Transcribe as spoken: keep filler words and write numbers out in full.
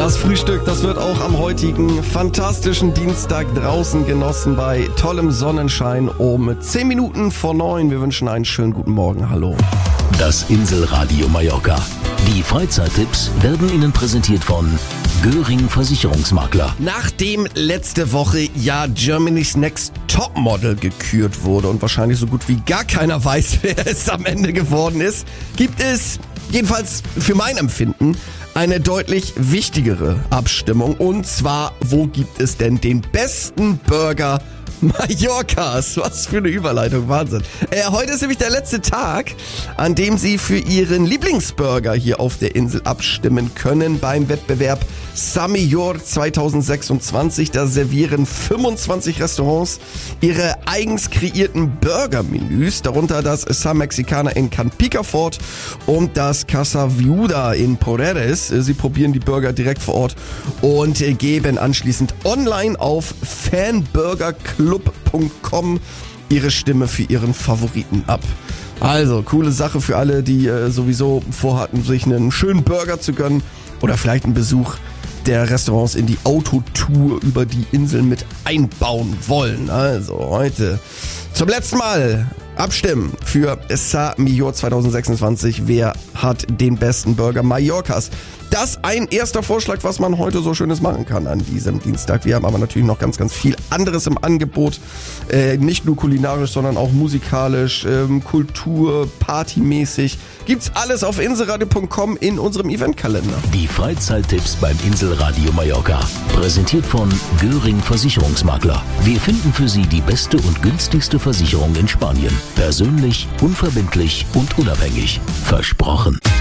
Das Frühstück, das wird auch am heutigen fantastischen Dienstag draußen genossen bei tollem Sonnenschein um zehn Minuten vor neun. Wir wünschen einen schönen guten Morgen. Hallo. Das Inselradio Mallorca. Die Freizeittipps werden Ihnen präsentiert von Göring Versicherungsmakler. Nachdem letzte Woche ja Germany's Next Topmodel gekürt wurde und wahrscheinlich so gut wie gar keiner weiß, wer es am Ende geworden ist, gibt es, jedenfalls für mein Empfinden, eine deutlich wichtigere Abstimmung. Und zwar, wo gibt es denn den besten Burger Mallorcas? Was für eine Überleitung, Wahnsinn. Äh, heute ist nämlich der letzte Tag, an dem Sie für Ihren Lieblingsburger hier auf der Insel abstimmen können beim Wettbewerb Samillor zwanzig sechsundzwanzig. Da servieren fünfundzwanzig Restaurants ihre eigens kreierten Burger-Menüs, darunter das San Mexicana in Can Picafort und das Casa Viuda in Poreres. Sie probieren die Burger direkt vor Ort und geben anschließend online auf fanburgerclub punkt com ihre Stimme für ihren Favoriten ab. Also, coole Sache für alle, die äh, sowieso vorhatten, sich einen schönen Burger zu gönnen oder vielleicht einen Besuch der Restaurants in die Autotour über die Insel mit einbauen wollen. Also, heute zum letzten Mal abstimmen für Samillor zwanzig sechsundzwanzig. Wer hat den besten Burger Mallorcas? Das ein erster Vorschlag, was man heute so Schönes machen kann an diesem Dienstag. Wir haben aber natürlich noch ganz, ganz viel anderes im Angebot. Äh, nicht nur kulinarisch, sondern auch musikalisch, ähm, Kultur, partymäßig. Gibt's alles auf inselradio punkt com in unserem Eventkalender. Die Freizeittipps beim Inselradio Mallorca. Präsentiert von Göring Versicherungsmakler. Wir finden für Sie die beste und günstigste Versicherung in Spanien. Persönlich, unverbindlich und unabhängig. Versprochen.